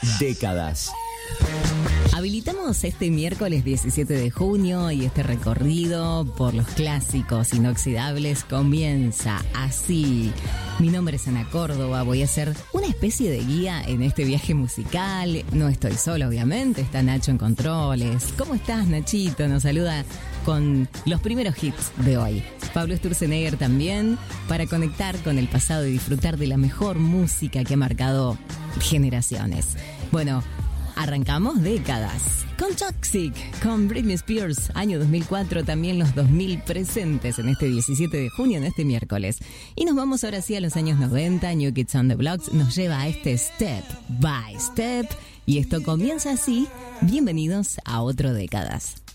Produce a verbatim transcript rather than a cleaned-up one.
Décadas. Habilitamos este miércoles diecisiete de junio y este recorrido por los clásicos inoxidables comienza así. Mi nombre es Ana Córdoba, voy a ser una especie de guía en este viaje musical. No estoy sola, obviamente, está Nacho en controles. ¿Cómo estás, Nachito? Nos saluda con los primeros hits de hoy. Pablo Sturzenegger también, para conectar con el pasado y disfrutar de la mejor música que ha marcado generaciones. Bueno, arrancamos décadas con Toxic, con Britney Spears, año dos mil cuatro, también los dos mil presentes en este diecisiete de junio, en este miércoles. Y nos vamos ahora sí a los años noventa, New Kids on the Block nos lleva a este Step by Step, y esto comienza así. Bienvenidos a otro Décadas.